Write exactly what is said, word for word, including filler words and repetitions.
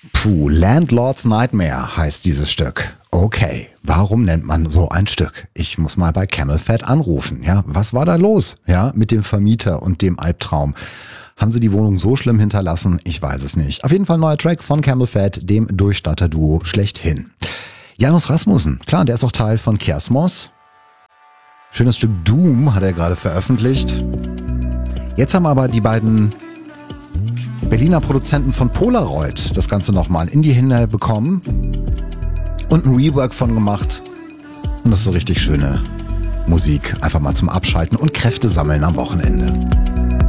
Puh, Landlord's Nightmare heißt dieses Stück. Okay, warum nennt man so ein Stück? Ich muss mal bei Camel Fat anrufen. Ja, was war da los? Ja, mit dem Vermieter und dem Albtraum. Haben sie die Wohnung so schlimm hinterlassen? Ich weiß es nicht. Auf jeden Fall ein neuer Track von Camel Fat, dem Durchstarter-Duo schlechthin. Janus Rasmussen, klar, der ist auch Teil von Kiasmos. Schönes Stück Doom hat er gerade veröffentlicht. Jetzt haben aber die beiden Berliner Produzenten von Polaroid das Ganze nochmal in die Hände bekommen und ein Rework von gemacht. Und das ist so richtig schöne Musik, einfach mal zum Abschalten und Kräfte sammeln am Wochenende.